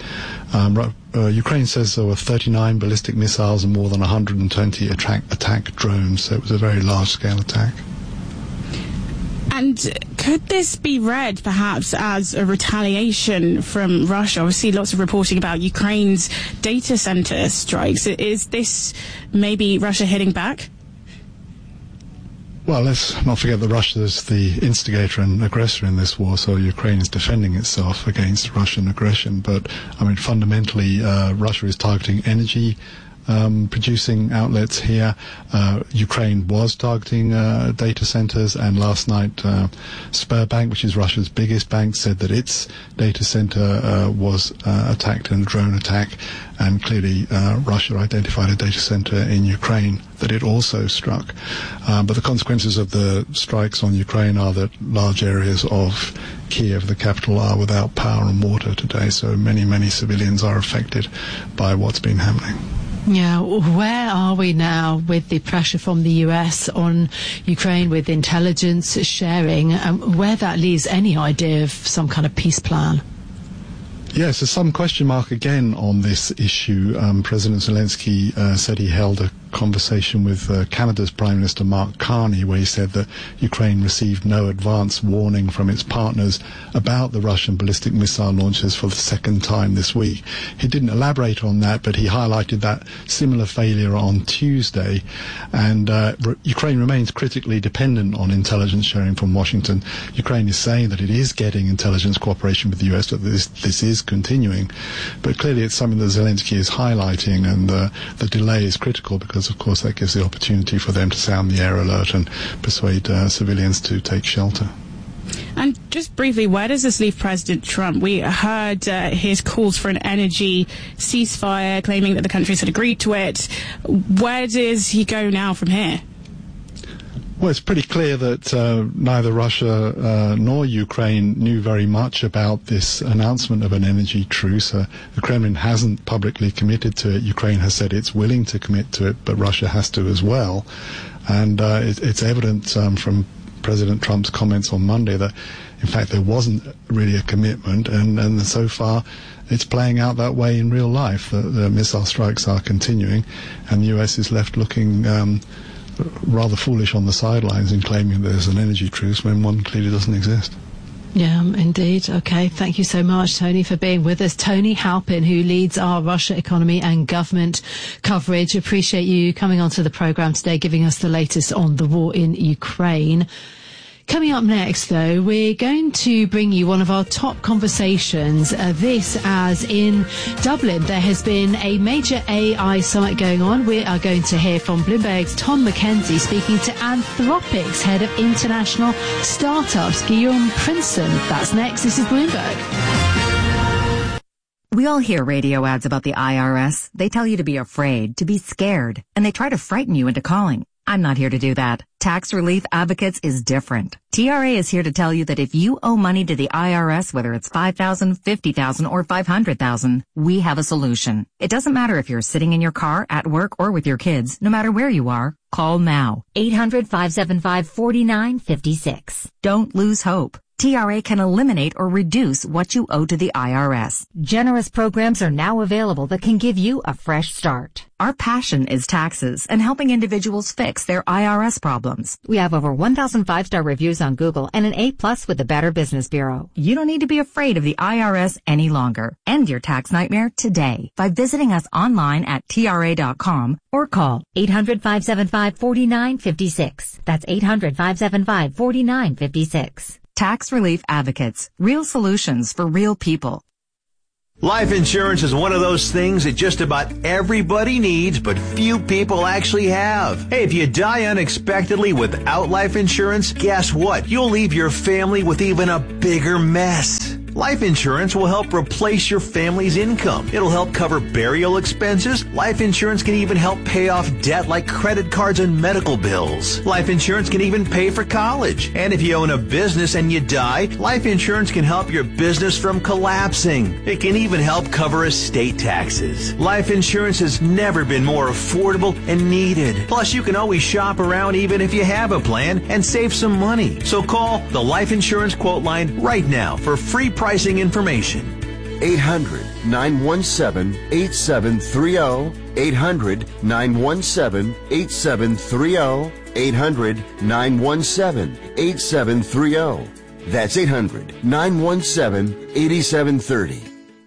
Ukraine says there were 39 ballistic missiles and more than 120 attack drones, so it was a very large-scale attack. And could this be read perhaps as a retaliation from Russia? Obviously, lots of reporting about Ukraine's data center strikes. Is this maybe Russia hitting back? Well, let's not forget that Russia is the instigator and aggressor in this war, so Ukraine is defending itself against Russian aggression. But, fundamentally, Russia is targeting energy producing outlets here. Ukraine was targeting data centers, and last night Sberbank, which is Russia's biggest bank, said that its data center was attacked in a drone attack, and clearly Russia identified a data center in Ukraine that it also struck. But the consequences of the strikes on Ukraine are that large areas of Kiev, the capital, are without power and water today, so many civilians are affected by what's been happening. Yeah, where are we now with the pressure from the US on Ukraine, with intelligence sharing, where that leaves any idea of some kind of peace plan? Yes, there's some question mark again on this issue. President Zelensky said he held a conversation with Canada's Prime Minister Mark Carney, where he said that Ukraine received no advance warning from its partners about the Russian ballistic missile launches for the second time this week. He didn't elaborate on that, but he highlighted that similar failure on Tuesday. And Ukraine remains critically dependent on intelligence sharing from Washington. Ukraine is saying that it is getting intelligence cooperation with the US, that this is continuing. But clearly it's something that Zelensky is highlighting, and the delay is critical because, of course, that gives the opportunity for them to sound the air alert and persuade civilians to take shelter. And just briefly, where does this leave President Trump? We heard his calls for an energy ceasefire, claiming that the countries had agreed to it. Where does he go now from here? Well, it's pretty clear that neither Russia nor Ukraine knew very much about this announcement of an energy truce. The Kremlin hasn't publicly committed to it. Ukraine has said it's willing to commit to it, but Russia has to as well. And it's evident from President Trump's comments on Monday that, in fact, there wasn't really a commitment, and so far it's playing out that way in real life. The missile strikes are continuing, and the US is left looking rather foolish on the sidelines in claiming there's an energy truce when one clearly doesn't exist. Yeah, indeed. Okay, thank you so much, Tony, for being with us. Tony Halpin, who leads our Russia economy and government coverage. Appreciate you coming onto the programme today, giving us the latest on the war in Ukraine. Coming up next, though, we're going to bring you one of our top conversations. This as in Dublin, there has been a major AI summit going on. We are going to hear from Bloomberg's Tom McKenzie speaking to Anthropic's head of international startups, Guillaume Princeton. That's next. This is Bloomberg. We all hear radio ads about the IRS. They tell you to be afraid, to be scared, and they try to frighten you into calling. I'm not here to do that. Tax Relief Advocates is different. TRA is here to tell you that if you owe money to the IRS, whether it's $5,000, $50,000, or $500,000, we have a solution. It doesn't matter if you're sitting in your car, at work, or with your kids. No matter where you are, call now. 800-575-4956. Don't lose hope. TRA can eliminate or reduce what you owe to the IRS. Generous programs are now available that can give you a fresh start. Our passion is taxes and helping individuals fix their IRS problems. We have over 1,000 5-star reviews on Google and an A+ with the Better Business Bureau. You don't need to be afraid of the IRS any longer. End your tax nightmare today by visiting us online at TRA.com or call 800-575-4956. That's 800-575-4956. Tax Relief Advocates. Real solutions for real people. Life insurance is one of those things that just about everybody needs, but few people actually have. Hey, if you die unexpectedly without life insurance, guess what? You'll leave your family with even a bigger mess. Life insurance will help replace your family's income. It'll help cover burial expenses. Life insurance can even help pay off debt like credit cards and medical bills. Life insurance can even pay for college. And if you own a business and you die, life insurance can help your business from collapsing. It can even help cover estate taxes. Life insurance has never been more affordable and needed. Plus, you can always shop around even if you have a plan and save some money. So call the Life Insurance Quote Line right now for free pricing information. 800-917-8730. 800-917-8730. 800-917-8730. That's 800-917-8730.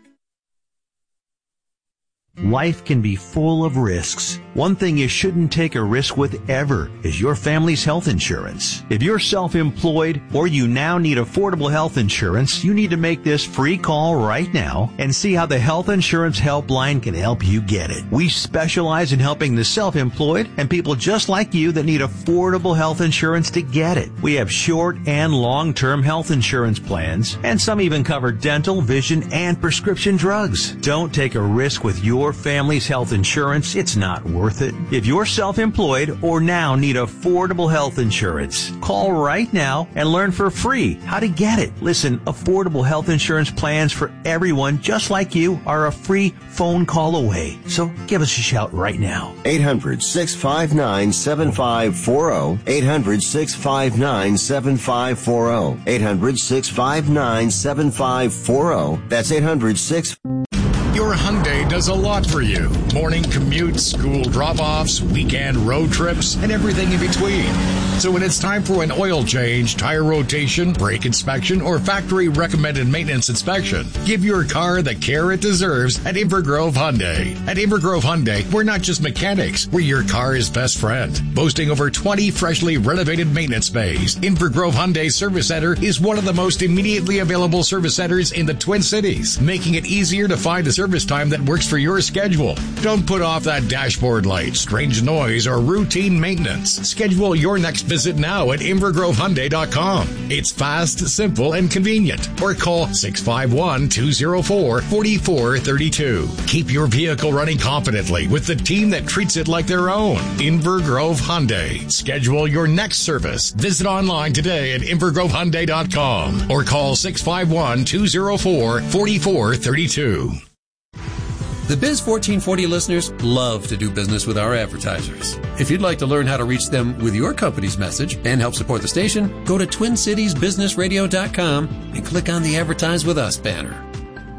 Life can be full of risks. One thing you shouldn't take a risk with ever is your family's health insurance. If you're self-employed or you now need affordable health insurance, you need to make this free call right now and see how the Health Insurance Helpline can help you get it. We specialize in helping the self-employed and people just like you that need affordable health insurance to get it. We have short and long-term health insurance plans, and some even cover dental, vision, and prescription drugs. Don't take a risk with your family's health insurance. It's not worth it. If you're self-employed or now need affordable health insurance, call right now and learn for free how to get it. Listen, affordable health insurance plans for everyone just like you are a free phone call away. So give us a shout right now. 800-659-7540. 800-659-7540. 800-659-7540. That's 800-6... Your Hyundai does a lot for you. Morning commutes, school drop-offs, weekend road trips, and everything in between. So when it's time for an oil change, tire rotation, brake inspection, or factory-recommended maintenance inspection, give your car the care it deserves at Invergrove Hyundai. At Invergrove Hyundai, we're not just mechanics. We're your car's best friend. Boasting over 20 freshly renovated maintenance bays, Invergrove Hyundai Service Center is one of the most immediately available service centers in the Twin Cities, making it easier to find a service time that works for your schedule. Don't put off that dashboard light, strange noise, or routine maintenance. Schedule your next visit now at InvergroveHyundai.com. It's fast, simple, and convenient. Or call 651-204-4432. Keep your vehicle running confidently with the team that treats it like their own. Invergrove Hyundai. Schedule your next service. Visit online today at InvergroveHyundai.com or call 651-204-4432. The Biz 1440 listeners love to do business with our advertisers. If you'd like to learn how to reach them with your company's message and help support the station, go to TwinCitiesBusinessRadio.com and click on the Advertise With Us banner.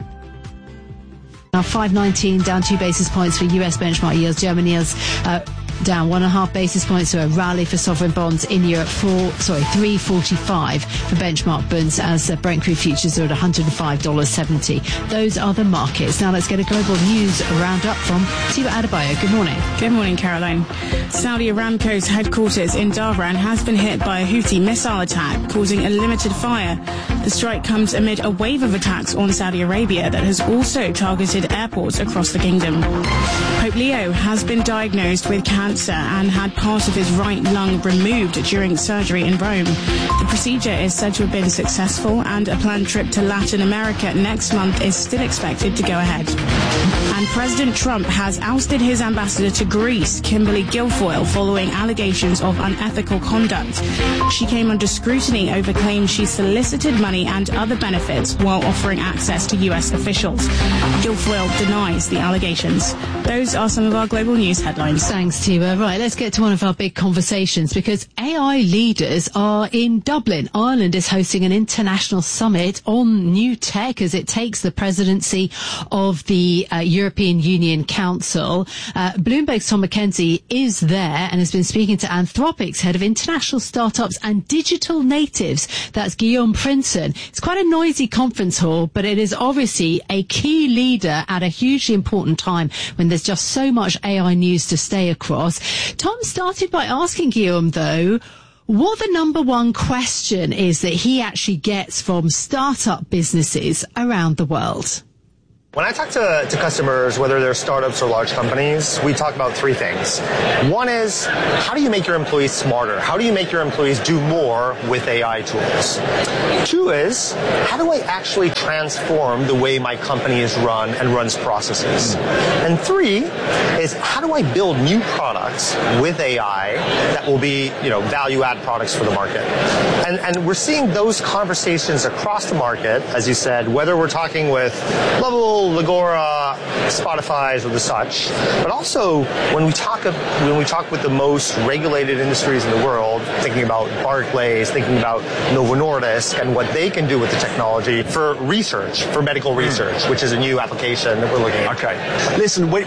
Now 519 down 2 basis points for US benchmark yields. German yields Down 1.5 basis points, so a rally for sovereign bonds in Europe. 3.45 for benchmark bonds as Brent crude futures are at $105.70. Those are the markets. Now let's get a global news roundup from Tiwa Adebayo. Good morning. Good morning, Caroline. Saudi Aramco's headquarters in Dhahran has been hit by a Houthi missile attack, causing a limited fire. The strike comes amid a wave of attacks on Saudi Arabia that has also targeted airports across the kingdom. Pope Leo has been diagnosed with cancer and had part of his right lung removed during surgery in Rome. The procedure is said to have been successful, and a planned trip to Latin America next month is still expected to go ahead. And President Trump has ousted his ambassador to Greece, Kimberly Guilfoyle, following allegations of unethical conduct. She came under scrutiny over claims she solicited money and other benefits while offering access to U.S. officials. Guilfoyle denies the allegations. Those are some of our global news headlines. Thanks, Tiwa. Right, let's get to one of our big conversations, because AI leaders are in Dublin. Ireland is hosting an international summit on new tech as it takes the presidency of the European Union Council. Bloomberg's Tom McKenzie is there and has been speaking to Anthropic's head of international startups and digital natives. That's Guillaume Prinsen. It's quite a noisy conference hall, but it is obviously a key leader at a hugely important time when there's just so much AI news to stay across. Tom started by asking Guillaume, though, what the number one question is that he actually gets from startup businesses around the world. When I talk to customers, whether they're startups or large companies, we talk about three things. One is, how do you make your employees smarter? How do you make your employees do more with AI tools? Two is, how do I actually transform the way my company is run and runs processes? And three is, how do I build new products with AI that will be, value-add products for the market? And we're seeing those conversations across the market, as you said, whether we're talking with Lovell, Legora, Spotify's, or the such, but also when we talk with the most regulated industries in the world, thinking about Barclays, thinking about Novo Nordisk, and what they can do with the technology for research, for medical research, which is a new application that we're looking at. Okay. Listen, what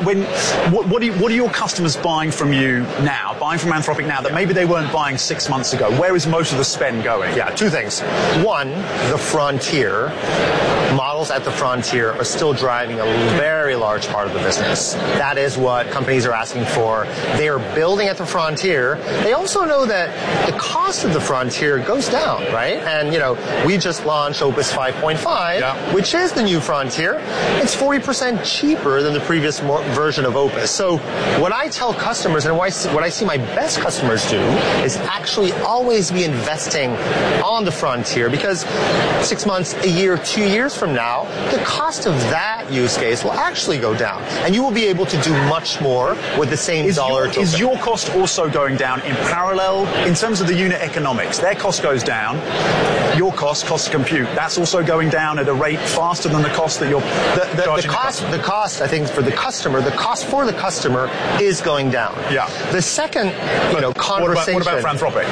are your customers buying from you now, buying from Anthropic now, that maybe they weren't buying 6 months ago? Where is most of the spend going? Yeah, two things. One, the frontier. Models at the frontier are still driving a very large part of the business. That is what companies are asking for. They are building at the frontier. They also know that the cost of the frontier goes down, right? And, we just launched Opus 5.5, which is the new frontier. It's 40% cheaper than the previous version of Opus. So what I tell customers, and what I see my best customers do, is actually always be investing on the frontier, because 6 months, a year, 2 years from now, the cost of that use case will actually go down, and you will be able to do much more with the same dollar. Is your cost also going down in parallel in terms of the unit economics? Their cost goes down. Your cost of compute, that's also going down at a rate faster than the cost that you're charging. The cost, I think, for the customer is going down. Yeah. The second, conversation. What about for Anthropic?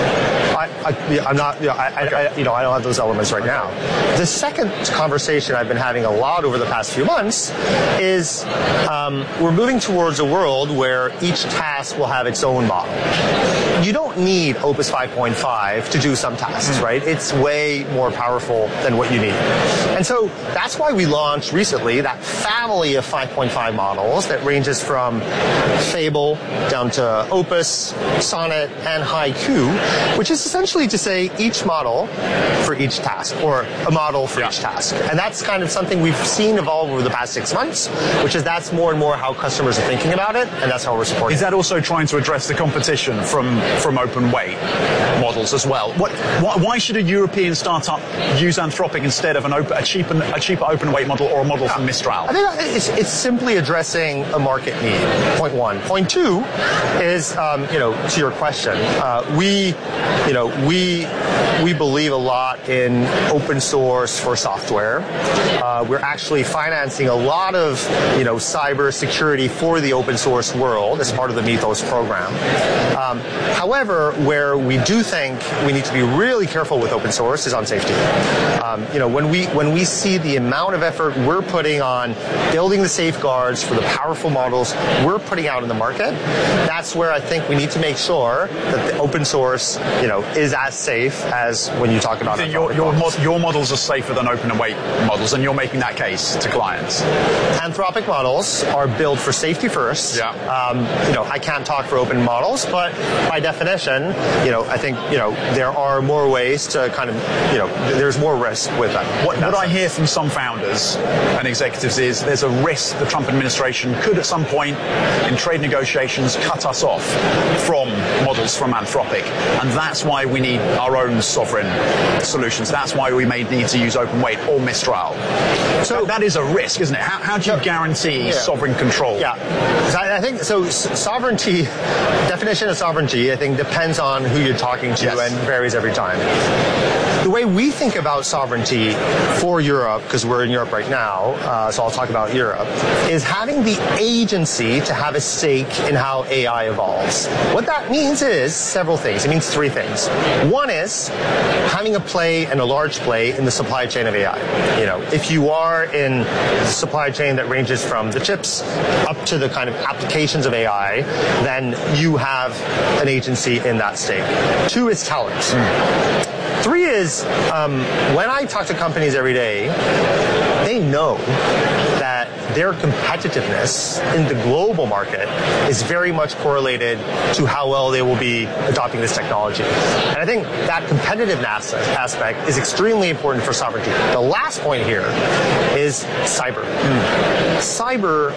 I don't have those elements right now. The second conversation I've been having a lot over the past few months is we're moving towards a world where each task will have its own model. You don't need Opus 5.5 to do some tasks, right? It's way more powerful than what you need. And so that's why we launched recently that family of 5.5 models that ranges from Fable down to Opus, Sonnet, and Haiku, which is essentially to say each model for each task, or a model for each task. And that's kind of something we've seen evolve over the past 6 months, which is that's more and more how customers are thinking about it, and that's how we're supporting it. Is that also trying to address the competition from open weight models as well? Why should a European startup use Anthropic instead of a cheaper open weight model or a model from Mistral? I think it's simply addressing a market need, point one. Point two is, to your question, we we believe a lot in open source for software. We're actually financing a lot of, cyber security for the open source world as part of the Mythos program. However, where we do think we need to be really careful with open source is on safety. When we see the amount of effort we're putting on building the safeguards for the powerful models we're putting out in the market, that's where I think we need to make sure that the open source, is as safe as when you talk about your models are safer than open weight models, and you're making that case to clients. Anthropic models are built for safety first. Yeah. I can't talk for open models, but by definition, I think there are more ways to kind of there's more risk with that. What I hear from some founders and executives is there's a risk the Trump administration could at some point in trade negotiations cut us off from models from Anthropic, and that's why we need our own sovereign solutions. That's why we may need to use open weight or Mistral. So that is a risk, isn't it? How do you guarantee sovereign control? Yeah, I think so. Sovereignty, definition of sovereignty, I think depends on who you're talking to and varies every time. The way we think about sovereignty for Europe, because we're in Europe right now, so I'll talk about Europe, is having the agency to have a stake in how AI evolves. What that means is several things. It means three things. One is having a play and a large play in the supply chain of AI. If you are in the supply chain that ranges from the chips up to the kind of applications of AI, then you have an agency in that stake. Two is talent. Three is, when I talk to companies every day, they know that their competitiveness in the global market is very much correlated to how well they will be adopting this technology. And I think that competitiveness aspect is extremely important for sovereignty. The last point here is cyber. Cyber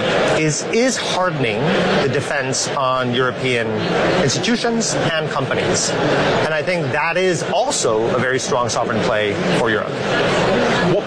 is hardening the defense on European institutions and companies. And I think that is also a very strong sovereign play for Europe. What